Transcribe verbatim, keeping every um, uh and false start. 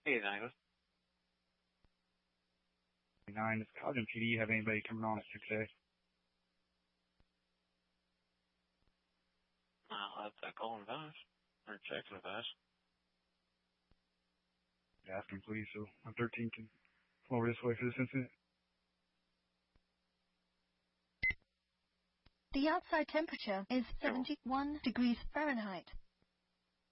Hey, Nicholas. Nine, does Cogden P D have anybody coming on at six A? I'll have that call and advice. Or check and advice. Ask him, please, so I'm thirteen can come over this way for this incident. The outside temperature is seventy-one degrees Fahrenheit.